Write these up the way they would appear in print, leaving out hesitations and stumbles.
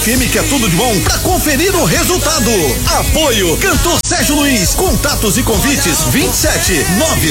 FM que é tudo de bom pra conferir o resultado. Apoio Cantor Sérgio Luiz. Contatos e convites 27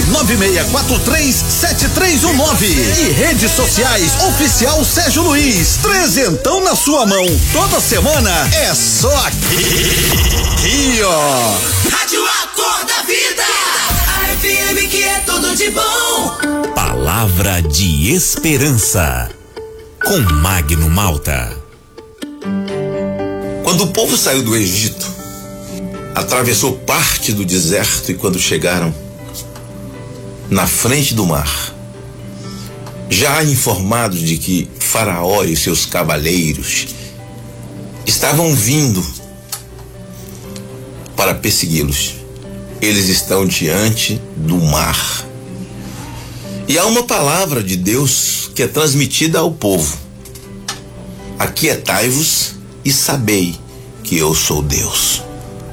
996437319 e redes sociais oficial Sérgio Luiz. Trezentão na sua mão. Toda semana é só aqui, ó. Rádio Acorda Vida. A FM que é tudo de bom. Palavra de esperança com Magno Malta. Quando o povo saiu do Egito, atravessou parte do deserto e quando chegaram na frente do mar, já informados de que Faraó e seus cavaleiros estavam vindo para persegui-los, eles estão diante do mar. E há uma palavra de Deus que é transmitida ao povo: aquietai-vos e sabei que eu sou Deus.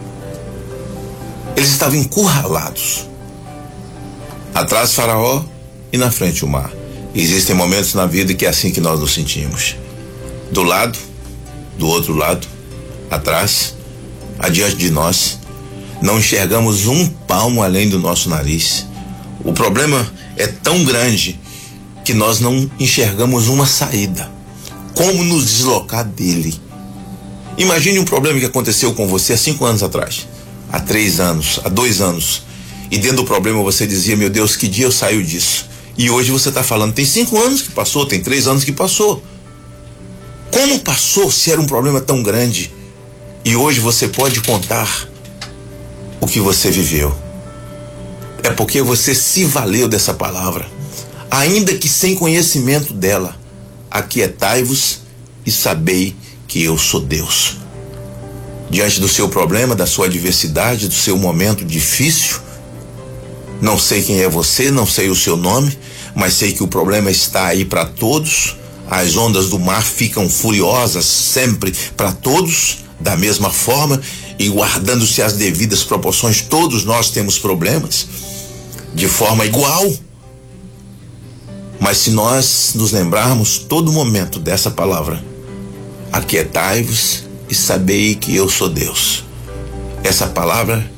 Eles estavam encurralados. Atrás Faraó e na frente o mar. Existem momentos na vida que é assim que nós nos sentimos. Do lado, do outro lado, atrás, adiante de nós, não enxergamos um palmo além do nosso nariz. O problema é tão grande que nós não enxergamos uma saída. Como nos deslocar dele? Imagine um problema que aconteceu com você há 5 anos atrás, há 3 anos, há 2 anos. E dentro do problema você dizia: meu Deus, que dia eu saio disso? E hoje você está falando: tem 5 anos que passou, tem 3 anos que passou. Como passou se era um problema tão grande? E hoje você pode contar o que você viveu. É porque você se valeu dessa palavra, ainda que sem conhecimento dela. Aquietai-vos e sabei que eu sou Deus. Diante do seu problema, da sua adversidade, do seu momento difícil, não sei quem é você, não sei o seu nome, mas sei que o problema está aí para todos. As ondas do mar ficam furiosas sempre para todos, da mesma forma, e guardando-se as devidas proporções, todos nós temos problemas de forma igual. Mas se nós nos lembrarmos todo momento dessa palavra: aquietai-vos e sabei que eu sou Deus, essa palavra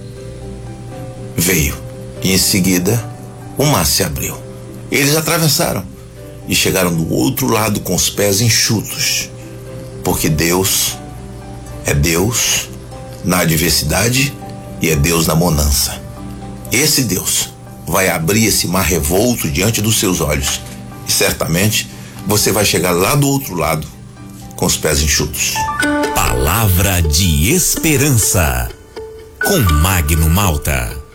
veio e em seguida o mar se abriu. Eles atravessaram e chegaram do outro lado com os pés enxutos, porque Deus é Deus na adversidade e é Deus na bonança. Esse Deus vai abrir esse mar revolto diante dos seus olhos e certamente você vai chegar lá do outro lado com os pés enxutos. Palavra de esperança com Magno Malta.